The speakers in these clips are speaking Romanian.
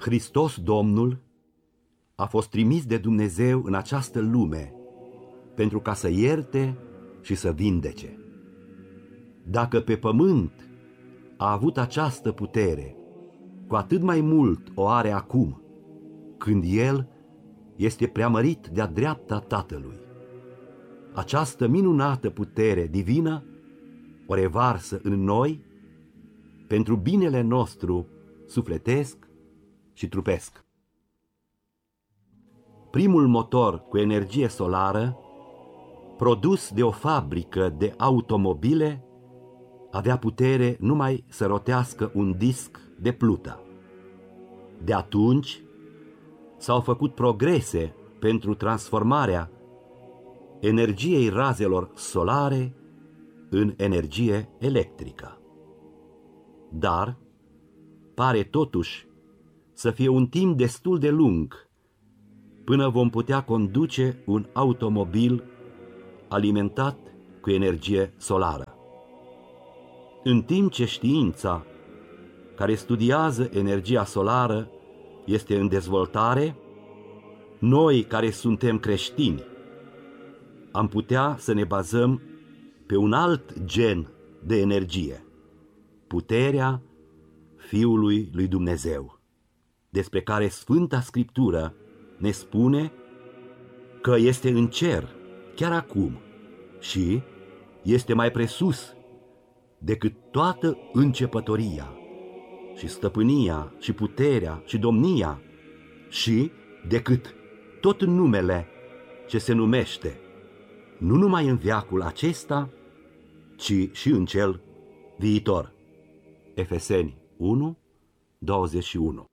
Hristos Domnul a fost trimis de Dumnezeu în această lume pentru ca să ierte și să vindece. Dacă pe pământ a avut această putere, cu atât mai mult o are acum, când El este preamărit de-a dreapta Tatălui. Această minunată putere divină o revarsă în noi pentru binele nostru sufletesc și trupesc. Primul motor cu energie solară, produs de o fabrică de automobile, avea putere numai să rotească un disc de plută. De atunci s-au făcut progrese pentru transformarea energiei razelor solare în energie electrică. Dar pare totuși să fie un timp destul de lung până vom putea conduce un automobil alimentat cu energie solară. În timp ce știința care studiază energia solară este în dezvoltare, noi care suntem creștini am putea să ne bazăm pe un alt gen de energie, puterea Fiului lui Dumnezeu, despre care Sfânta Scriptură ne spune că este în cer chiar acum și este mai presus decât toată începătoria și stăpânia și puterea și domnia și decât tot numele ce se numește, nu numai în veacul acesta, ci și în cel viitor. Efeseni 1, 21.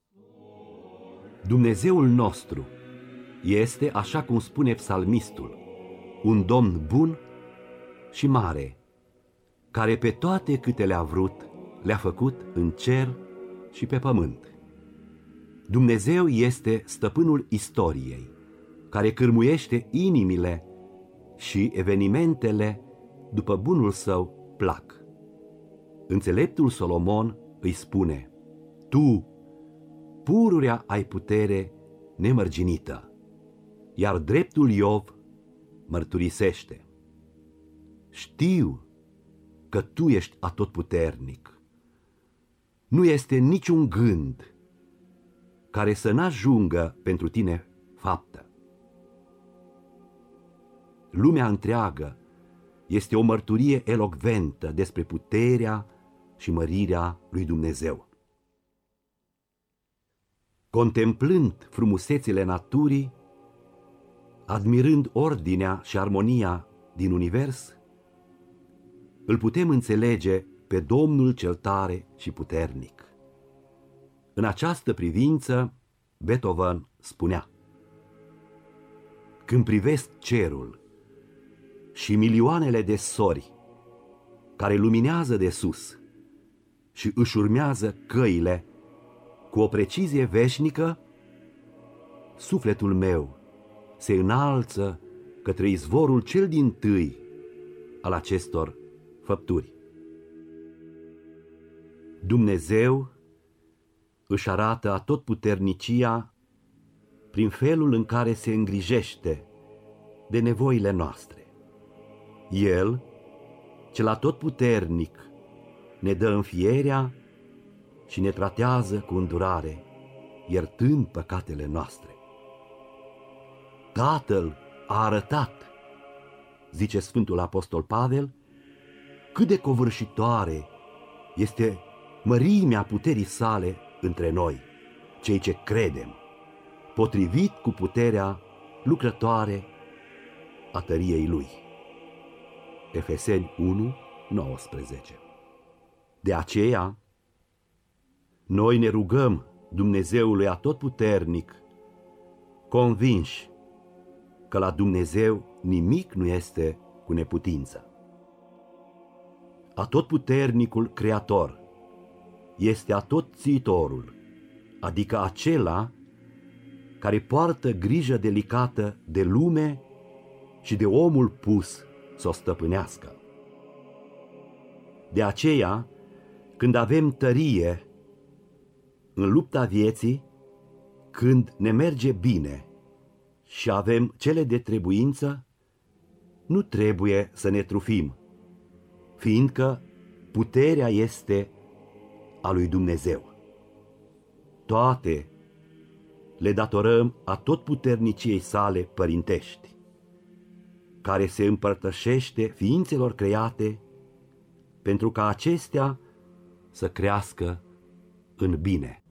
Dumnezeul nostru este, așa cum spune psalmistul, un Domn bun și mare, care pe toate câte le-a vrut, le-a făcut în cer și pe pământ. Dumnezeu este stăpânul istoriei, care cârmuiește inimile și evenimentele după bunul său plac. Înțeleptul Solomon îi spune: Tu, pururea ai putere nemărginită, iar dreptul Iov mărturisește: Știu că tu ești atotputernic. Nu este niciun gând care să n-ajungă pentru tine faptă. Lumea întreagă este o mărturie elocventă despre puterea și mărirea lui Dumnezeu. Contemplând frumusețile naturii, admirând ordinea și armonia din univers, îl putem înțelege pe Domnul cel tare și puternic. În această privință, Beethoven spunea: Când privesc cerul și milioanele de sori care luminează de sus și își urmează căile cu o precizie veșnică, sufletul meu se înalță către izvorul cel dintâi al acestor făpturi. Dumnezeu își arată atotputernicia prin felul în care se îngrijește de nevoile noastre. El, cel atotputernic, ne dă înfierea și ne tratează cu îndurare, iertând păcatele noastre. Tatăl a arătat, zice Sfântul Apostol Pavel, cât de covârșitoare este mărimea puterii sale între noi, cei ce credem, potrivit cu puterea lucrătoare a tăriei Lui. Efeseni 1, 19. De aceea, noi ne rugăm Dumnezeului atotputernic, convinși că la Dumnezeu nimic nu este cu neputință. Atotputernicul Creator este atotțiitorul, adică acela care poartă grijă delicată de lume și de omul pus să o stăpânească. De aceea, când avem tărie în lupta vieții, când ne merge bine și avem cele de trebuință, nu trebuie să ne trufim, fiindcă puterea este a lui Dumnezeu. Toate le datorăm atotputerniciei sale părintești, care se împărtășește ființelor create pentru ca acestea să crească în bine.